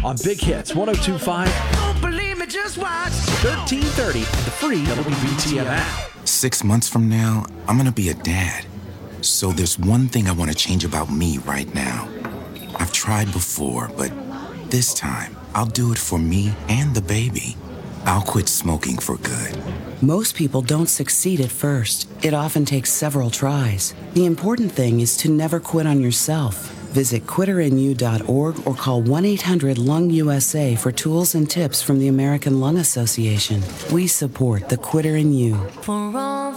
on Big Hits 102.5, Don't believe me, just watch. 1330, and the free WBTM app. 6 months from now, I'm gonna be a dad. So there's one thing I want to change about me right now. I've tried before, but this time, I'll do it for me and the baby. I'll quit smoking for good. Most people don't succeed at first. It often takes several tries. The important thing is to never quit on yourself. Visit quitterinU.org or call 1-800-LUNG-USA for tools and tips from the American Lung Association. We support the Quitter in You. For all